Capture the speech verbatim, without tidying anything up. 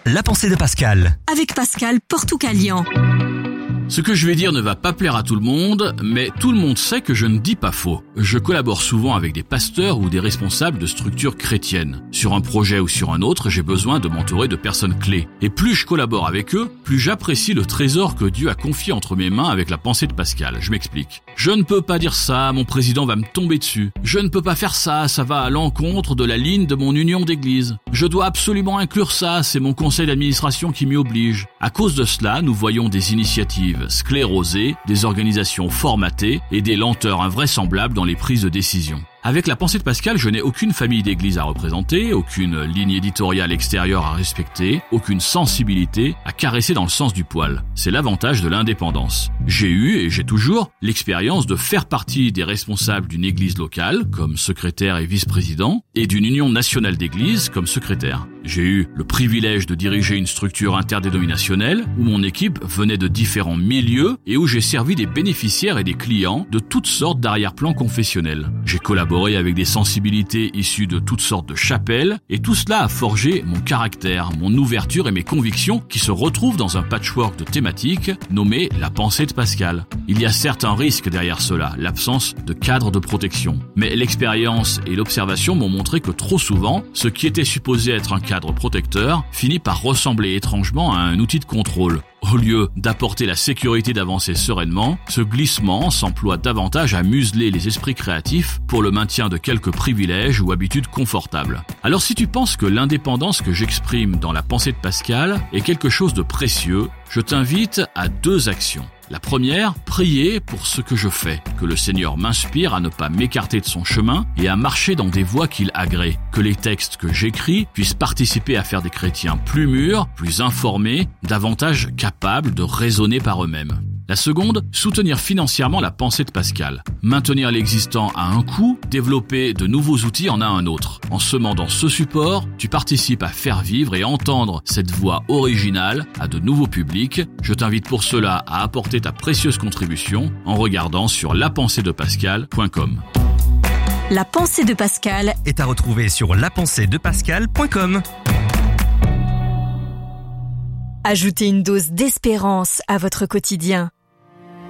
La pensée de Pascal. Avec Pascal Portoucalian. Ce que je vais dire ne va pas plaire à tout le monde, mais tout le monde sait que je ne dis pas faux. Je collabore souvent avec des pasteurs ou des responsables de structures chrétiennes. Sur un projet ou sur un autre, j'ai besoin de m'entourer de personnes clés. Et plus je collabore avec eux, plus j'apprécie le trésor que Dieu a confié entre mes mains avec la pensée de Pascal. Je m'explique. Je ne peux pas dire ça, mon président va me tomber dessus. Je ne peux pas faire ça, ça va à l'encontre de la ligne de mon union d'église. Je dois absolument inclure ça, c'est mon conseil d'administration qui m'y oblige. À cause de cela, nous voyons des initiatives sclérosées, des organisations formatées et des lenteurs invraisemblables dans les prises de décision. Avec la pensée de Pascal, je n'ai aucune famille d'église à représenter, aucune ligne éditoriale extérieure à respecter, aucune sensibilité à caresser dans le sens du poil. C'est l'avantage de l'indépendance. J'ai eu, et j'ai toujours, l'expérience de faire partie des responsables d'une église locale, comme secrétaire et vice-président, et d'une union nationale d'églises, comme secrétaire. J'ai eu le privilège de diriger une structure interdénominationnelle, où mon équipe venait de différents milieux, et où j'ai servi des bénéficiaires et des clients de toutes sortes d'arrière-plans confessionnels. J'ai collaboré avec des sensibilités issues de toutes sortes de chapelles, et tout cela a forgé mon caractère, mon ouverture et mes convictions qui se retrouvent dans un patchwork de thématiques nommé la pensée de Pascal. Il y a certes un risque derrière cela, l'absence de cadre de protection. Mais l'expérience et l'observation m'ont montré que trop souvent, ce qui était supposé être un cadre protecteur finit par ressembler étrangement à un outil de contrôle. Au lieu d'apporter la sécurité d'avancer sereinement, ce glissement s'emploie davantage à museler les esprits créatifs pour le maintien de quelques privilèges ou habitudes confortables. Alors si tu penses que l'indépendance que j'exprime dans la pensée de Pascal est quelque chose de précieux, je t'invite à deux actions. La première, prier pour ce que je fais, que le Seigneur m'inspire à ne pas m'écarter de son chemin et à marcher dans des voies qu'il agrée, que les textes que j'écris puissent participer à faire des chrétiens plus mûrs, plus informés, davantage capables de raisonner par eux-mêmes. La seconde, soutenir financièrement la pensée de Pascal. Maintenir l'existant à un coût, développer de nouveaux outils en a un autre. En semant dans ce support, tu participes à faire vivre et entendre cette voix originale à de nouveaux publics. Je t'invite pour cela à apporter ta précieuse contribution en regardant sur la pensée de pascal point com. La pensée de Pascal Est à retrouver sur la pensée de pascal point com. Ajoutez une dose d'espérance à votre quotidien.